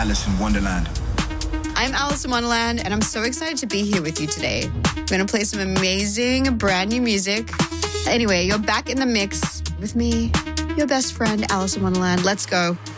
Alice in Wonderland. I'm Alice in Wonderland, and I'm so excited to be here with you today. I'm going to play some amazing brand new music. Anyway, you're back in the mix with me, your best friend, Alice in Wonderland. Let's go.